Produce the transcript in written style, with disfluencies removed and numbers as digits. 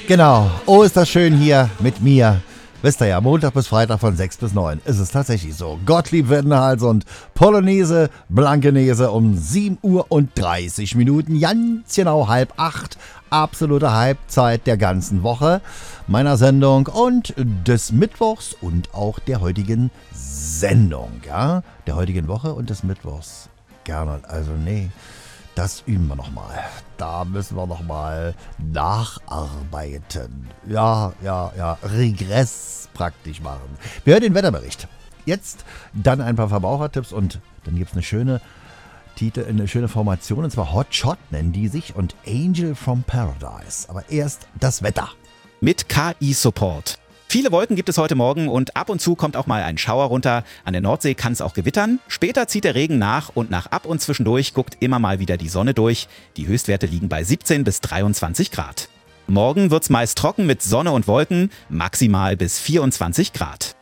Genau. Oh, ist das schön hier mit mir. Wisst ihr ja, Montag bis Freitag von 6 bis 9 ist es tatsächlich so. Gottlieb Wittenhals und Polonaise, Blankenese um 7:30 Uhr. Ganz genau 7:30. Absolute Halbzeit der ganzen Woche meiner Sendung und des Mittwochs und auch der heutigen Sendung. Ja? Der heutigen Woche und des Mittwochs. Gerne. Also nee. Das üben wir nochmal. Da müssen wir nochmal nacharbeiten. Ja. Regress praktisch machen. Wir hören den Wetterbericht. Jetzt dann ein paar Verbrauchertipps und dann gibt es eine schöne Formation. Und zwar Hot Shot nennen die sich und Angel from Paradise. Aber erst das Wetter. Mit KI-Support. Viele Wolken gibt es heute Morgen und ab und zu kommt auch mal ein Schauer runter. An der Nordsee kann es auch gewittern. Später zieht der Regen nach und nach ab und zwischendurch guckt immer mal wieder die Sonne durch. Die Höchstwerte liegen bei 17 bis 23 Grad. Morgen wird's meist trocken mit Sonne und Wolken, maximal bis 24 Grad.